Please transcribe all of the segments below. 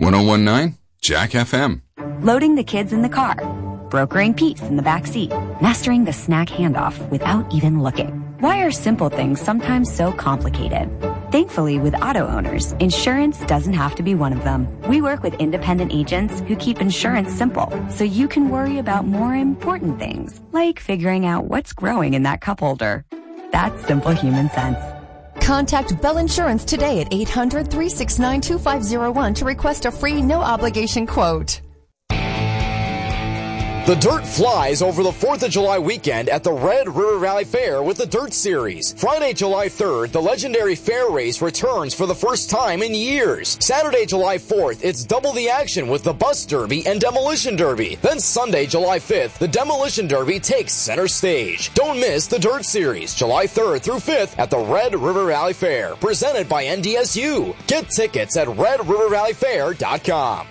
1019 Jack FM. Loading the kids in the car. Brokering peace in the back seat. Mastering the snack handoff without even looking. Why are simple things sometimes so complicated? Thankfully, with auto owners, insurance doesn't have to be one of them. We work with independent agents who keep insurance simple, so you can worry about more important things, like figuring out what's growing in that cup holder. That's simple human sense. Contact Bell Insurance today at 800-369-2501 to request a free, no-obligation quote. The dirt flies over the 4th of July weekend at the Red River Valley Fair with the Dirt Series. Friday, July 3rd, the legendary fair race returns for the first time in years. Saturday, July 4th, it's double the action with the Bus Derby and Demolition Derby. Then Sunday, July 5th, the Demolition Derby takes center stage. Don't miss the Dirt Series, July 3rd through 5th at the Red River Valley Fair, presented by NDSU. Get tickets at redrivervalleyfair.com.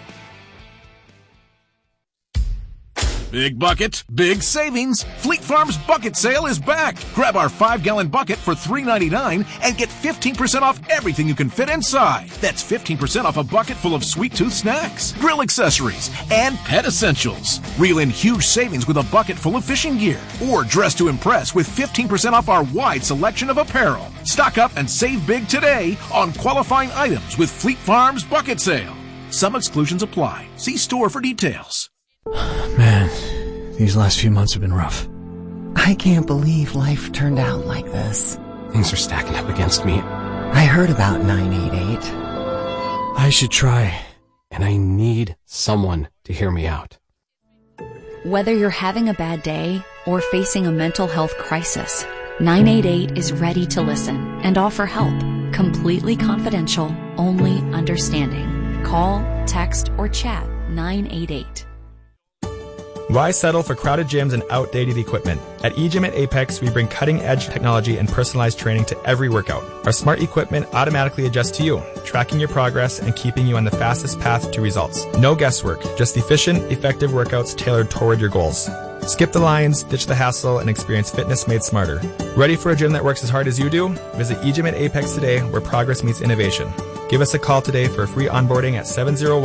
Big bucket, big savings. Fleet Farm's bucket sale is back. Grab our 5-gallon bucket for $3.99 and get 15% off everything you can fit inside. That's 15% off a bucket full of sweet tooth snacks, grill accessories, and pet essentials. Reel in huge savings with a bucket full of fishing gear. Or dress to impress with 15% off our wide selection of apparel. Stock up and save big today on qualifying items with Fleet Farm's bucket sale. Some exclusions apply. See store for details. Man, these last few months have been rough. I can't believe life turned out like this. Things are stacking up against me. I heard about 988. I should try. And I need someone to hear me out. Whether you're having a bad day or facing a mental health crisis, 988 is ready to listen and offer help. Completely confidential, only understanding. Call, text, or chat 988. Why settle for crowded gyms and outdated equipment? At eGym at Apex, we bring cutting-edge technology and personalized training to every workout. Our smart equipment automatically adjusts to you, tracking your progress and keeping you on the fastest path to results. No guesswork, just efficient, effective workouts tailored toward your goals. Skip the lines, ditch the hassle, and experience fitness made smarter. Ready for a gym that works as hard as you do? Visit eGym at Apex today, where progress meets innovation. Give us a call today for a free onboarding at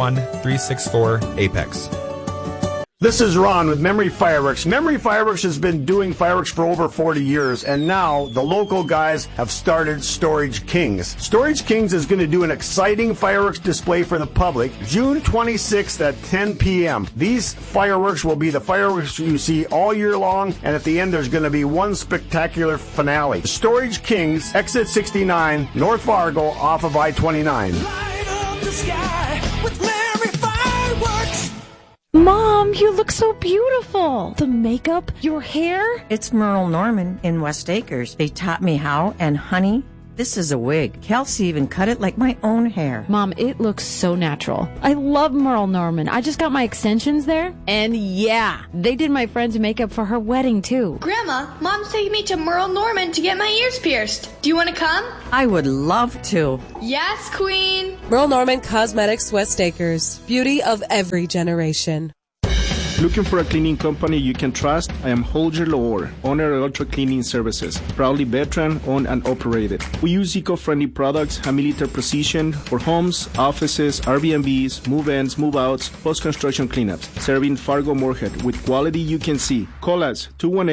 701-364-APEX. This is Ron with Memory Fireworks. Memory Fireworks has been doing fireworks for over 40 years, and now the local guys have started Storage Kings. Storage Kings is going to do an exciting fireworks display for the public June 26th at 10 p.m. These fireworks will be the fireworks you see all year long, and at the end there's going to be one spectacular finale. Storage Kings, exit 69, North Fargo, off of I-29. Light up the sky with Memory Fireworks. Mom, you look so beautiful. The makeup, your hair. It's Merle Norman in West Acres. They taught me how, and honey, this is a wig. Kelsey even cut it like my own hair. Mom, it looks so natural. I love Merle Norman. I just got my extensions there. And yeah, they did my friend's makeup for her wedding too. Grandma, Mom's taking me to Merle Norman to get my ears pierced. Do you want to come? I would love to. Yes, Queen. Merle Norman Cosmetics, West Acres. Beauty of every generation. Looking for a cleaning company you can trust? I am Holger Lohr, owner of Ultra Cleaning Services, proudly veteran owned and operated. We use eco-friendly products, high-milliliter precision for homes, offices, Airbnbs, move-ins, move-outs, post-construction cleanups, serving Fargo Moorhead with quality you can see. Call us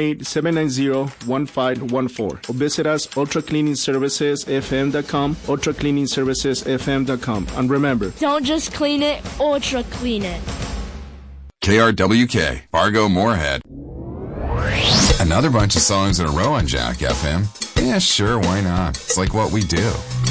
218-790-1514 or visit us ultracleaningservicesfm.com, ultracleaningservicesfm.com, and remember, don't just clean it, ultra clean it. KRWK, Fargo Moorhead. Another bunch of songs in a row on Jack FM. Yeah, sure, why not? It's like what we do.